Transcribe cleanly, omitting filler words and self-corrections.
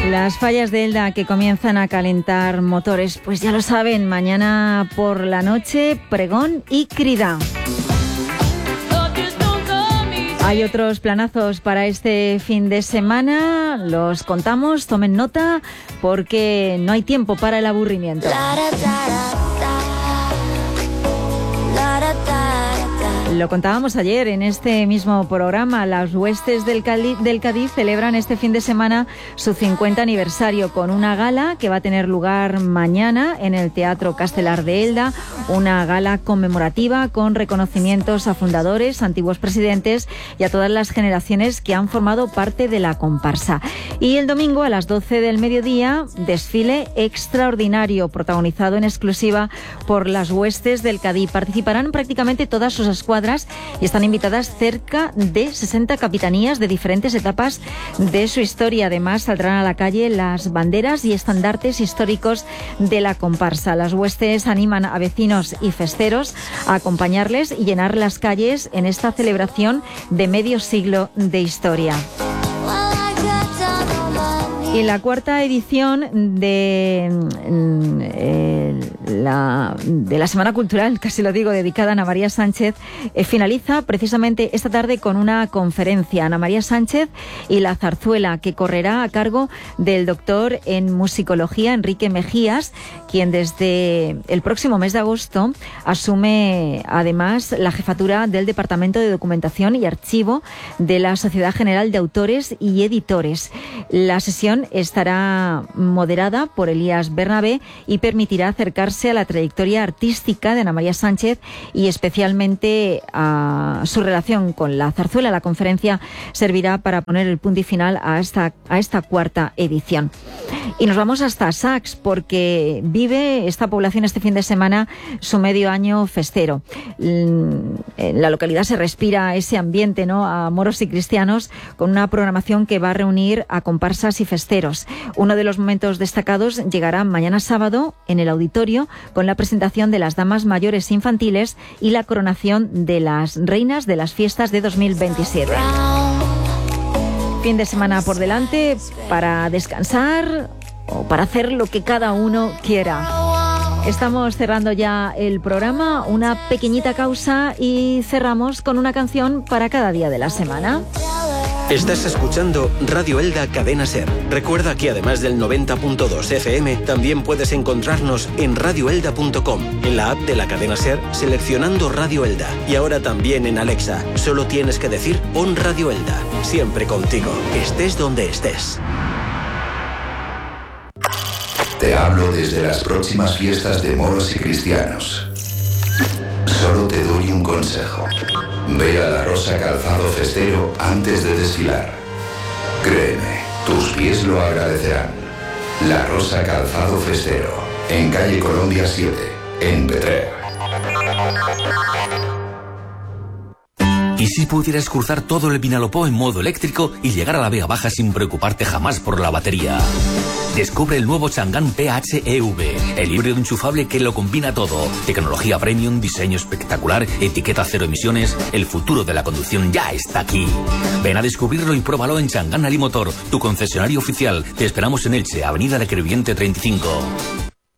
Las fallas de Elda que comienzan a calentar motores, pues ya lo saben, mañana por la noche, pregón y crida. Hay otros planazos para este fin de semana, los contamos, tomen nota, porque no hay tiempo para el aburrimiento. Lo contábamos ayer en este mismo programa. Las huestes del Cádiz celebran este fin de semana su 50 aniversario con una gala que va a tener lugar mañana en el Teatro Castelar de Elda, una gala conmemorativa con reconocimientos a fundadores, antiguos presidentes y a todas las generaciones que han formado parte de la comparsa. Y el domingo a las 12 del mediodía, desfile extraordinario protagonizado en exclusiva por las huestes del Cádiz. Participarán prácticamente todas sus escuadras y están invitadas cerca de 60 capitanías de diferentes etapas de su historia. Además, saldrán a la calle las banderas y estandartes históricos de la comparsa. Las huestes animan a vecinos y festeros a acompañarles y llenar las calles en esta celebración de medio siglo de historia. Y la cuarta edición de la Semana Cultural, casi lo digo, dedicada a Ana María Sánchez, finaliza precisamente esta tarde con una conferencia. Ana María Sánchez y la zarzuela, que correrá a cargo del doctor en musicología Enrique Mejías, quien desde el próximo mes de agosto asume además la jefatura del Departamento de Documentación y Archivo de la Sociedad General de Autores y Editores. La sesión estará moderada por Elías Bernabé y permitirá acercarse a la trayectoria artística de Ana María Sánchez y especialmente a su relación con la zarzuela. La conferencia servirá para poner el punto y final a esta cuarta edición. Y nos vamos hasta Sax, porque vive esta población este fin de semana su medio año festero. En la localidad se respira ese ambiente, ¿no?, a moros y cristianos, con una programación que va a reunir a comparsas y festeros. Uno de los momentos destacados llegará mañana sábado en el auditorio, con la presentación de las damas mayores infantiles y la coronación de las reinas de las fiestas de 2027. Fin de semana por delante para descansar o para hacer lo que cada uno quiera. Estamos cerrando ya el programa, una pequeñita pausa y cerramos con una canción para cada día de la semana. Estás escuchando Radio Elda Cadena Ser. Recuerda que además del 90.2 FM, también puedes encontrarnos en radioelda.com, en la app de la Cadena Ser, seleccionando Radio Elda. Y ahora también en Alexa. Solo tienes que decir pon Radio Elda. Siempre contigo, estés donde estés. Te hablo desde las próximas fiestas de moros y cristianos. Solo te doy un consejo. Ve a La Rosa Calzado Festero antes de desfilar. Créeme, tus pies lo agradecerán. La Rosa Calzado Festero, en calle Colombia 7, en Petrer. ¿Y si pudieras cruzar todo el Vinalopó en modo eléctrico y llegar a la Vega Baja sin preocuparte jamás por la batería? Descubre el nuevo Chang'an PHEV, el híbrido enchufable que lo combina todo. Tecnología premium, diseño espectacular, etiqueta cero emisiones. El futuro de la conducción ya está aquí. Ven a descubrirlo y pruébalo en Chang'an Alimotor, tu concesionario oficial. Te esperamos en Elche, Avenida de Crevillente 35.